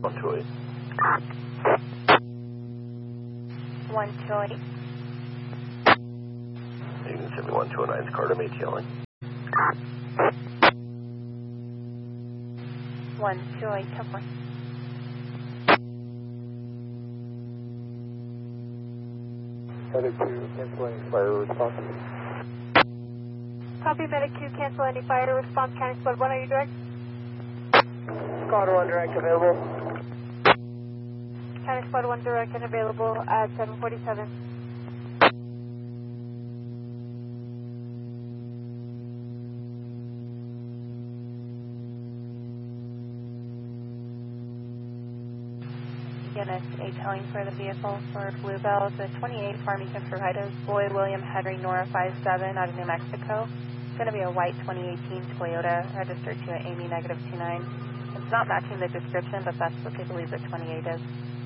128. 128. Unit 71209's Carter ATLing. 128, 10-4. Medic 2, cancel any fire response. Copy, Medic 2, cancel any fire response. County Squad 1, are you direct? Squad 1 direct available. County Squad 1 direct and available at 747. Unit 8 telling for the vehicle for Bluebell, the 28 Farmington Providos, Boy William Henry Nora 57 out of New Mexico. It's going to be a white 2018 Toyota registered to an Amy -29. It's not matching the description, but that's what they believe the 28 is.